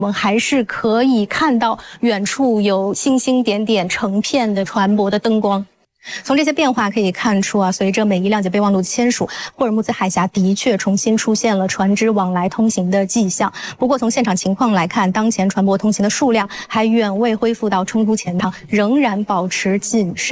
我们还是可以看到远处有星星点点成片的船舶的灯光。从这些变化可以看出啊，随着美伊谅解备忘录的签署，霍尔木兹海峡的确重新出现了船只往来通行的迹象。不过从现场情况来看，当前船舶通行的数量还远未恢复到冲突前趟，仍然保持谨慎。